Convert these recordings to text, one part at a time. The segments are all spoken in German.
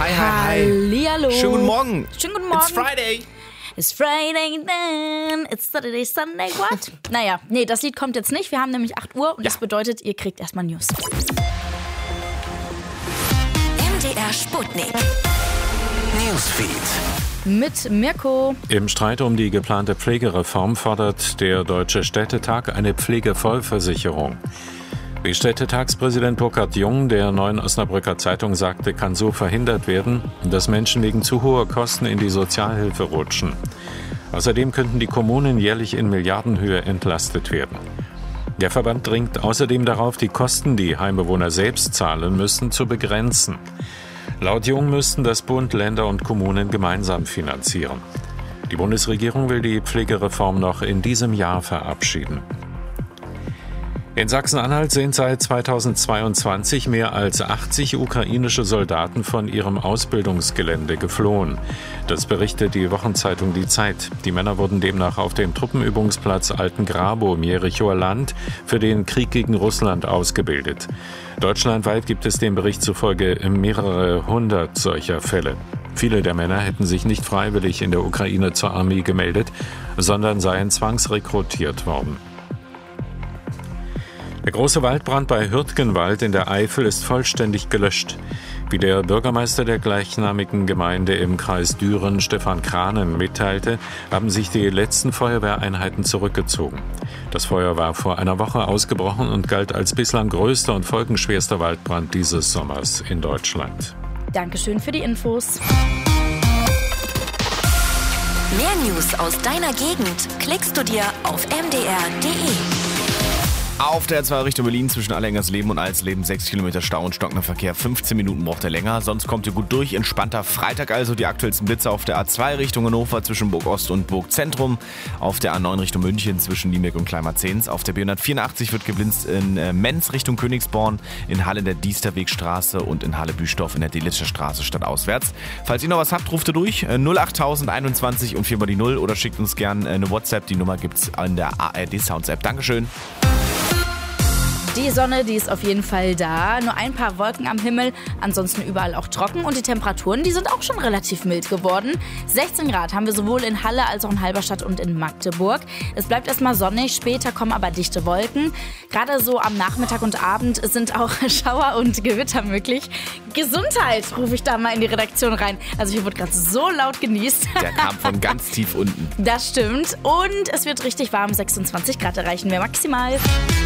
Hi. Hallihallo. Schönen guten Morgen. Schönen guten Morgen. It's Friday. It's Friday then, it's Saturday, Sunday, what? Naja, nee, das Lied kommt jetzt nicht. Wir haben nämlich 8 Uhr und das bedeutet, ihr kriegt erstmal News. MDR Sputnik. Newsfeed. Mit Mirko. Im Streit um die geplante Pflegereform fordert der Deutsche Städtetag eine Pflegevollversicherung. Wie Städtetagspräsident Burkhard Jung der Neuen Osnabrücker Zeitung sagte, kann so verhindert werden, dass Menschen wegen zu hoher Kosten in die Sozialhilfe rutschen. Außerdem könnten die Kommunen jährlich in Milliardenhöhe entlastet werden. Der Verband dringt außerdem darauf, die Kosten, die Heimbewohner selbst zahlen müssen, zu begrenzen. Laut Jung müssten das Bund, Länder und Kommunen gemeinsam finanzieren. Die Bundesregierung will die Pflegereform noch in diesem Jahr verabschieden. In Sachsen-Anhalt sind seit 2022 mehr als 80 ukrainische Soldaten von ihrem Ausbildungsgelände geflohen. Das berichtet die Wochenzeitung Die Zeit. Die Männer wurden demnach auf dem Truppenübungsplatz Altengrabow im Jerichower Land für den Krieg gegen Russland ausgebildet. Deutschlandweit gibt es dem Bericht zufolge mehrere hundert solcher Fälle. Viele der Männer hätten sich nicht freiwillig in der Ukraine zur Armee gemeldet, sondern seien zwangsrekrutiert worden. Der große Waldbrand bei Hürtgenwald in der Eifel ist vollständig gelöscht. Wie der Bürgermeister der gleichnamigen Gemeinde im Kreis Düren, Stefan Kranen, mitteilte, haben sich die letzten Feuerwehreinheiten zurückgezogen. Das Feuer war vor einer Woche ausgebrochen und galt als bislang größter und folgenschwerster Waldbrand dieses Sommers in Deutschland. Dankeschön für die Infos. Mehr News aus deiner Gegend klickst du dir auf mdr.de. Auf der A2 Richtung Berlin zwischen Allengersleben und Alsleben 6 Kilometer Stau und stockender Verkehr. 15 Minuten braucht er länger, sonst kommt ihr gut durch. Entspannter Freitag also, die aktuellsten Blitze auf der A2 Richtung Hannover zwischen Burg Ost und Burg Zentrum. Auf der A9 Richtung München zwischen Liemeck und Kleinmarzens. Auf der B184 wird geblinzt in Menz Richtung Königsborn, in Halle der Diesterwegstraße und in Halle Büstorf in der Delitzscher Straße stadtauswärts. Falls ihr noch was habt, ruft ihr durch 08021 und 4 mal die 0 oder schickt uns gerne eine WhatsApp. Die Nummer gibt's in der ARD Sounds App. Dankeschön. Die Sonne, die ist auf jeden Fall da. Nur ein paar Wolken am Himmel, ansonsten überall auch trocken. Und die Temperaturen, die sind auch schon relativ mild geworden. 16 Grad haben wir sowohl in Halle als auch in Halberstadt und in Magdeburg. Es bleibt erstmal sonnig, später kommen aber dichte Wolken. Gerade so am Nachmittag und Abend sind auch Schauer und Gewitter möglich. Gesundheit, rufe ich da mal in die Redaktion rein. Also hier wurde gerade so laut genießt. Der kam von ganz tief unten. Das stimmt. Und es wird richtig warm, 26 Grad erreichen wir maximal.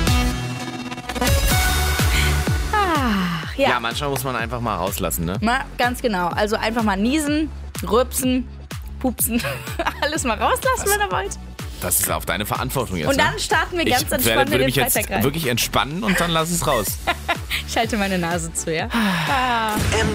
Ja, manchmal muss man einfach mal rauslassen, ne? Na, ganz genau. Also einfach mal niesen, rülpsen, pupsen. Alles mal rauslassen, wenn ihr wollt. Das ist auf deine Verantwortung jetzt. Und dann starten wir ganz entspannt in würde den mich jetzt Freitag rein. wirklich entspannen und dann lass es raus. Ich halte meine Nase zu, ja?